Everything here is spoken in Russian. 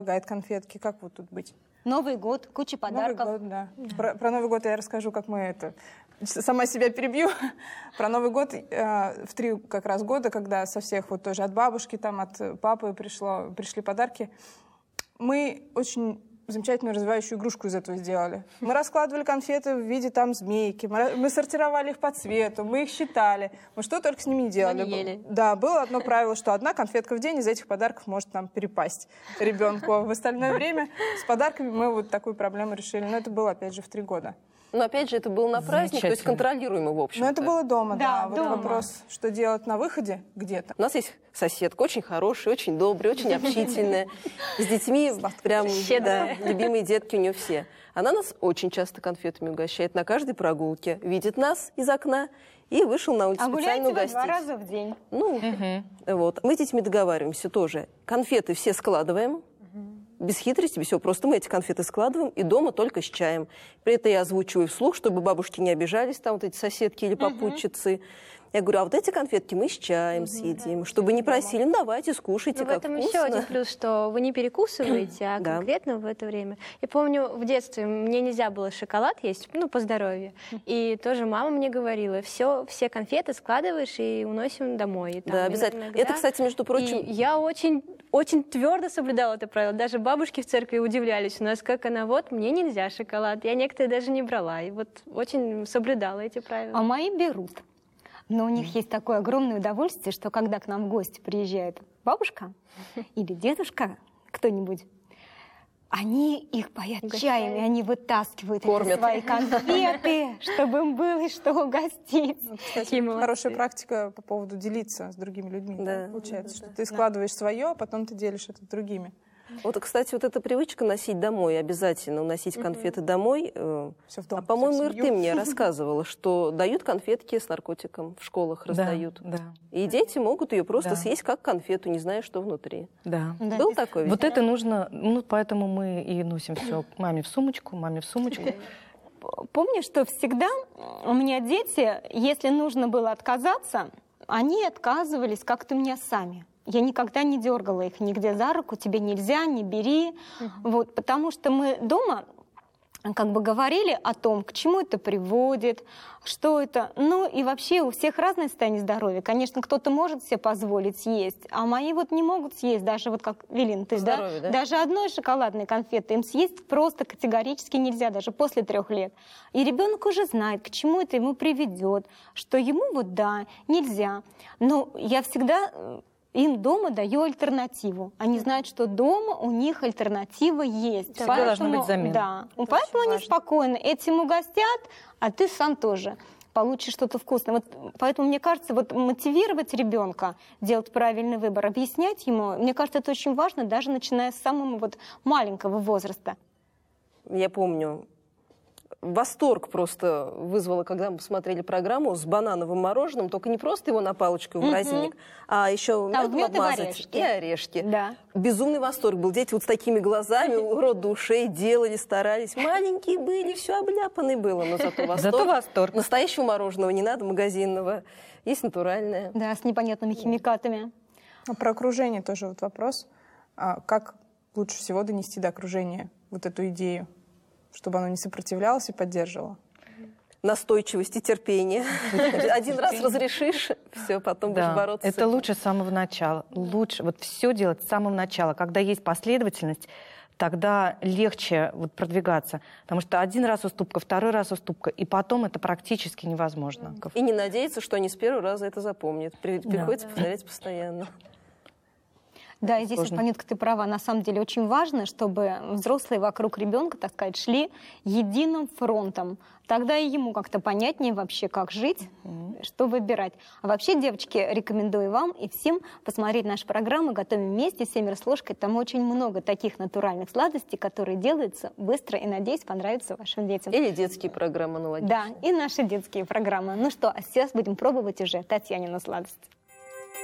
Предлагает конфетки, как вот тут быть? Новый год, куча подарков. Новый год, да. Про Новый год я расскажу, как мы это... Сама себя перебью. Про Новый год в 3 как раз года, когда со всех вот тоже от бабушки, там от папы пришли подарки, мы очень замечательную развивающую игрушку из этого сделали. Мы раскладывали конфеты в виде там змейки, мы сортировали их по цвету, мы их считали, мы что только с ними не делали. Но не ели. Да, было одно правило, что одна конфетка в день из этих подарков может там перепасть ребенку. А в остальное время с подарками мы вот такую проблему решили. Но это было, опять же, в 3 года. Но опять же, это было на праздник, то есть контролируемо, в общем-то. Но это было дома, да. Вот дома. вопрос, что делать на выходе где-то. У нас есть соседка, очень хорошая, очень добрая, очень общительная. С детьми прям, да, любимые детки у нее все. Она нас очень часто конфетами угощает на каждой прогулке. Видит нас из окна и вышел на улицу А специально гуляете вы угостить. 2 раза в день. Ну, вот. Мы с детьми договариваемся тоже. Конфеты все складываем. Без хитрости, без всего. Просто мы эти конфеты складываем и дома только с чаем. При этом я озвучиваю вслух, чтобы бабушки не обижались, там вот эти соседки или попутчицы. Я говорю, а вот эти конфетки мы с чаем съедим, чтобы не просили, ну давайте, скушайте, Но в как этом вкусно. еще один плюс, что вы не перекусываете, а Да. конкретно в это время. Я помню, в детстве мне нельзя было шоколад есть, ну, по здоровью. И тоже мама мне говорила, все конфеты складываешь и уносим домой. И там Да, обязательно. иногда- Это, кстати, между прочим... И я очень твердо соблюдала это правило. Даже бабушки в церкви удивлялись у нас, как она, вот, мне нельзя шоколад. Я некоторые даже не брала. И вот очень соблюдала эти правила. А мои берут. Но у них есть такое огромное удовольствие, что когда к нам в гости приезжает бабушка или дедушка, кто-нибудь, они их поят чаем, и они вытаскивают Кормят. свои конфеты, чтобы им было что угостить. Кстати, Какие молодцы. хорошая практика по поводу делиться с другими людьми. Да. Получается, что ты складываешь свое, а потом ты делишь это с другими. Вот, кстати, вот эта привычка носить домой, обязательно уносить конфеты домой. Всё в дом, А, по-моему, всё в и ты семью. мне рассказывала, что дают конфетки с наркотиком, в школах раздают. Да. И дети могут ее просто Да. съесть как конфету, не зная, что внутри. Да. Да. Был такой? Вот это нужно, ну, поэтому мы и носим все маме в сумочку, маме в сумочку. Помню, что всегда у меня дети, если нужно было отказаться, они отказывались как-то у меня сами. Я никогда не дергала их нигде за руку, тебе нельзя, не бери. Вот, потому что мы дома как бы говорили о том, к чему это приводит, что это. Ну и вообще у всех разное состояние здоровья. Конечно, кто-то может себе позволить съесть, а мои вот не могут съесть, даже вот как, Велин, ты, да? Здоровье, да? Даже одной шоколадной конфеты им съесть просто категорически нельзя, даже после 3 лет. И ребенок уже знает, к чему это ему приведет, что ему вот да, нельзя. Но я всегда им дома даю альтернативу. Они знают, что дома у них альтернатива есть. Всегда должна быть замена. Да. Поэтому они спокойно этим угостят, а ты сам тоже получишь что-то вкусное. Вот, поэтому, мне кажется, вот мотивировать ребенка делать правильный выбор, объяснять ему, мне кажется, это очень важно, даже начиная с самого вот маленького возраста. Я помню, восторг просто вызвало, когда мы посмотрели программу с банановым мороженым, только не просто его на палочку в морозильник, а еще Там медом мед и обмазать орешки. и орешки. Да. Безумный восторг был. Дети вот с такими глазами, рот до ушей делали, старались. Маленькие были, все обляпаны было, но зато восторг. Зато восторг. Настоящего мороженого не надо, магазинного. Есть натуральное. Да, с непонятными химикатами. А про окружение тоже вот вопрос. Как лучше всего донести до окружения вот эту идею, чтобы оно не сопротивлялось и поддерживало? Настойчивость и терпение. Один раз разрешишь, все, потом будешь Да, бороться. с это этим. лучше с самого начала. Лучше вот все делать с самого начала. Когда есть последовательность, тогда легче вот продвигаться. Потому что 1 раз уступка, 2 раз уступка, и потом это практически невозможно. И не надеяться, что они с 1-го раза это запомнят. Приходится повторять постоянно. Да, и здесь, Сложно. Анютка, ты права. На самом деле очень важно, чтобы взрослые вокруг ребенка, так сказать, шли единым фронтом. Тогда и ему как-то понятнее вообще, как жить, что выбирать. А вообще, девочки, рекомендую вам и всем посмотреть нашу программу «Готовим вместе» «Семеро с ложкой». Там очень много таких натуральных сладостей, которые делаются быстро и, надеюсь, понравятся вашим детям. Или детские программы аналогичные. Да, и наши детские программы. Ну что, а сейчас будем пробовать уже Татьянину сладость.